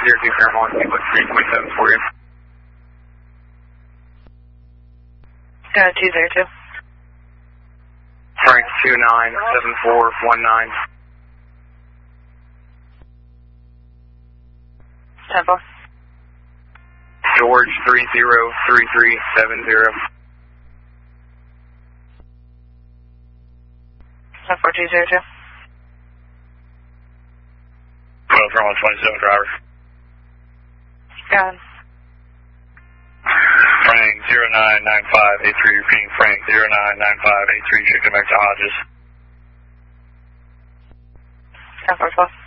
02 Fairmont, Sequence 327 for you. 202. Frank 297419. 10-4. George 303370. 14202. 12 Fairmont 27 driver. Go ahead. Frank 099583, repeating Frank 099583, checking back to Hodges. 10-4-12.